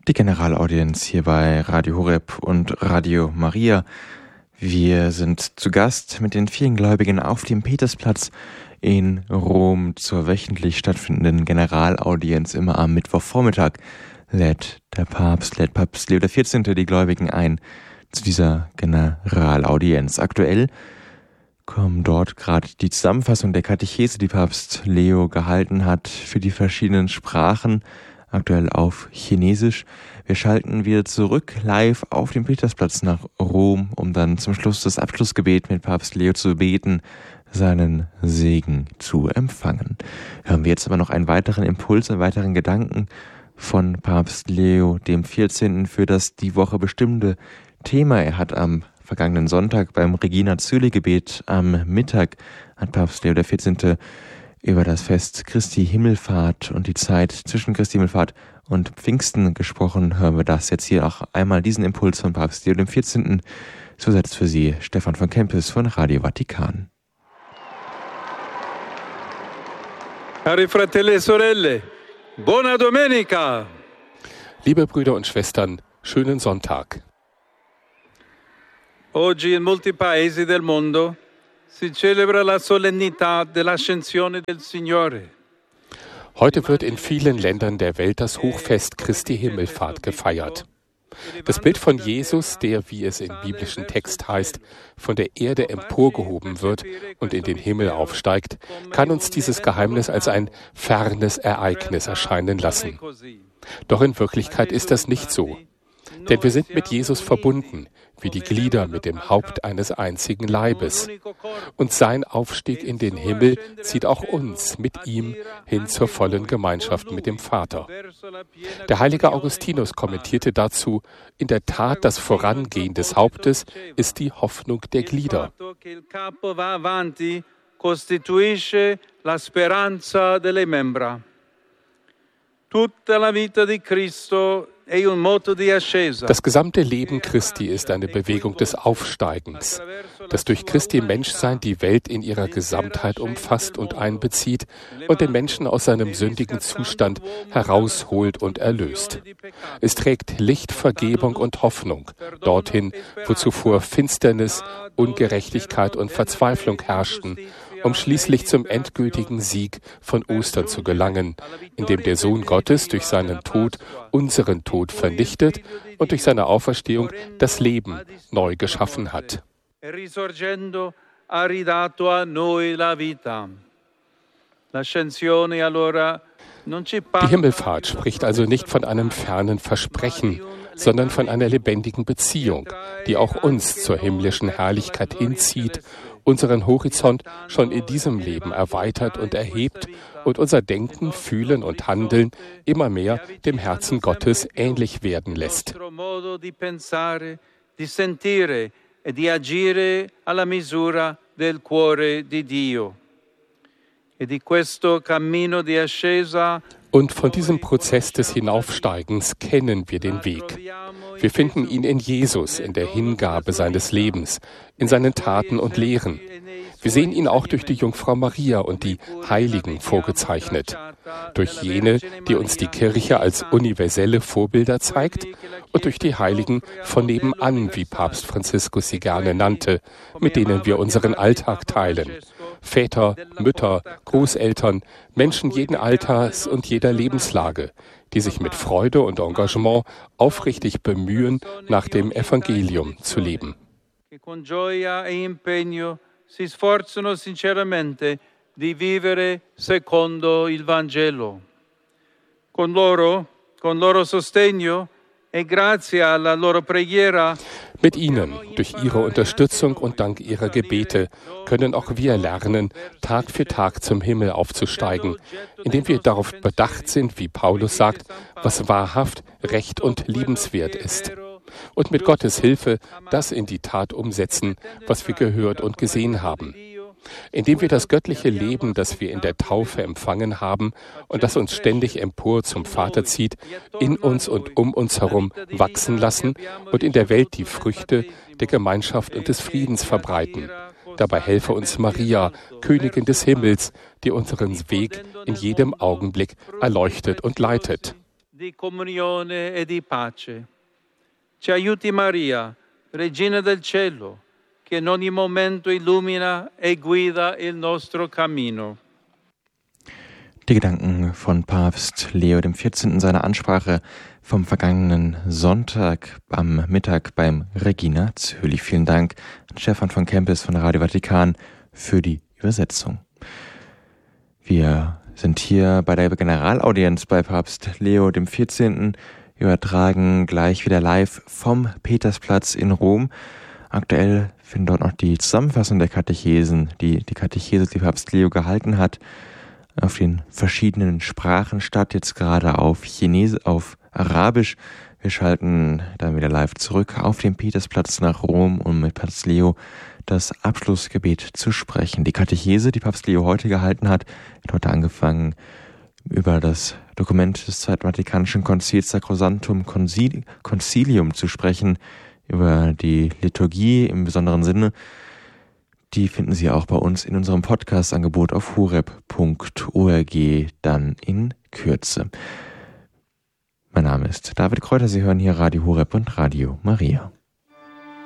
Die Generalaudienz hier bei Radio Horeb und Radio Maria. Wir sind zu Gast mit den vielen Gläubigen auf dem Petersplatz in Rom zur wöchentlich stattfindenden Generalaudienz. Immer am Mittwochvormittag lädt Papst Leo XIV. Die Gläubigen ein zu dieser Generalaudienz. Aktuell kommen dort gerade die Zusammenfassung der Katechese, die Papst Leo gehalten hat, für die verschiedenen Sprachen, aktuell auf Chinesisch. Wir schalten wieder zurück live auf dem Petersplatz nach Rom, um dann zum Schluss das Abschlussgebet mit Papst Leo zu beten, seinen Segen zu empfangen. Hören wir jetzt aber noch einen weiteren Impuls, einen weiteren Gedanken von Papst Leo dem 14. für das die Woche bestimmte Thema. Er hat am vergangenen Sonntag beim Regina Coeli-Gebet am Mittag hat Papst Leo XIV. Über das Fest Christi Himmelfahrt und die Zeit zwischen Christi Himmelfahrt und Pfingsten gesprochen. Hören wir das jetzt hier auch einmal, diesen Impuls von Papst Leo XIV. So setzt für Sie Stefan von Kempis von Radio Vatikan. Cari fratelli e sorelle, buona domenica! Liebe Brüder und Schwestern, schönen Sonntag. Oggi in molti paesi del mondo si celebra la solennità dell'ascensione del Signore. Heute wird in vielen Ländern der Welt das Hochfest Christi Himmelfahrt gefeiert. Das Bild von Jesus, der, wie es im biblischen Text heißt, von der Erde emporgehoben wird und in den Himmel aufsteigt, kann uns dieses Geheimnis als ein fernes Ereignis erscheinen lassen. Doch in Wirklichkeit ist das nicht so. Denn wir sind mit Jesus verbunden, wie die Glieder mit dem Haupt eines einzigen Leibes. Und sein Aufstieg in den Himmel zieht auch uns mit ihm hin zur vollen Gemeinschaft mit dem Vater. Der heilige Augustinus kommentierte dazu: In der Tat, das Vorangehen des Hauptes ist die Hoffnung der Glieder. Tutta la vita di Cristo è un moto di ascesa. Das gesamte Leben Christi ist eine Bewegung des Aufsteigens, das durch Christi Menschsein die Welt in ihrer Gesamtheit umfasst und einbezieht und den Menschen aus seinem sündigen Zustand herausholt und erlöst. Es trägt Licht, Vergebung und Hoffnung dorthin, wo zuvor Finsternis, Ungerechtigkeit und Verzweiflung herrschten, um schließlich zum endgültigen Sieg von Ostern zu gelangen, indem der Sohn Gottes durch seinen Tod unseren Tod vernichtet und durch seine Auferstehung das Leben neu geschaffen hat. Die Himmelfahrt spricht also nicht von einem fernen Versprechen, sondern von einer lebendigen Beziehung, die auch uns zur himmlischen Herrlichkeit hinzieht, unseren Horizont schon in diesem Leben erweitert und erhebt und unser Denken, Fühlen und Handeln immer mehr dem Herzen Gottes ähnlich werden lässt. Und von diesem Prozess des Hinaufsteigens kennen wir den Weg. Wir finden ihn in Jesus, in der Hingabe seines Lebens, in seinen Taten und Lehren. Wir sehen ihn auch durch die Jungfrau Maria und die Heiligen vorgezeichnet, durch jene, die uns die Kirche als universelle Vorbilder zeigt, und durch die Heiligen von nebenan, wie Papst Franziskus sie gerne nannte, mit denen wir unseren Alltag teilen. Väter, Mütter, Großeltern, Menschen jeden Alters und jeder Lebenslage, die sich mit Freude und Engagement aufrichtig bemühen, nach dem Evangelium zu leben. Con gioia e impegno si sforzano sinceramente di vivere secondo il Vangelo. Con loro sostegno e grazie alla loro preghiera. Mit ihnen, durch ihre Unterstützung und dank ihrer Gebete, können auch wir lernen, Tag für Tag zum Himmel aufzusteigen, indem wir darauf bedacht sind, wie Paulus sagt, was wahrhaft, recht und liebenswert ist. Und mit Gottes Hilfe das in die Tat umsetzen, was wir gehört und gesehen haben. Indem wir das göttliche Leben, das wir in der Taufe empfangen haben und das uns ständig empor zum Vater zieht, in uns und um uns herum wachsen lassen und in der Welt die Früchte der Gemeinschaft und des Friedens verbreiten. Dabei helfe uns Maria, Königin des Himmels, die unseren Weg in jedem Augenblick erleuchtet und leitet. di comunione e di pace. Ci aiuti Maria, Regina del Cielo, che in ogni momento illumina e guida il nostro cammino. Die Gedanken von Papst Leo XIV. In seiner Ansprache vom vergangenen Sonntag am Mittag beim Regina Coeli. Vielen Dank an Stefan von Kempis von Radio Vatikan für die Übersetzung. Wir sind hier bei der Generalaudienz bei Papst Leo XIV. Übertragen gleich wieder live vom Petersplatz in Rom. Aktuell findet dort noch die Zusammenfassung der Katechesen, die Katechese, die Papst Leo gehalten hat, auf den verschiedenen Sprachen statt, jetzt gerade auf auf Arabisch. Wir schalten dann wieder live zurück auf den Petersplatz nach Rom, um mit Papst Leo das Abschlussgebet zu sprechen. Die Katechese, die Papst Leo heute gehalten hat heute angefangen, über das Dokument des Zweiten Vatikanischen Konzils Sacrosanctum Concilium zu sprechen, über die Liturgie im besonderen Sinne. Die finden Sie auch bei uns in unserem Podcast-Angebot auf horeb.org dann in Kürze. Mein Name ist David Kräuter, Sie hören hier Radio Horeb und Radio Maria.